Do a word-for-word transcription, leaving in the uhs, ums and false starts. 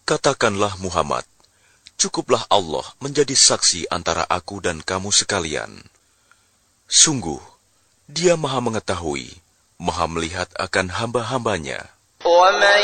Katakanlah Muhammad, cukuplah Allah menjadi saksi antara aku dan kamu sekalian. Sungguh, Dia Maha Mengetahui, Maha Melihat akan hamba-hambanya.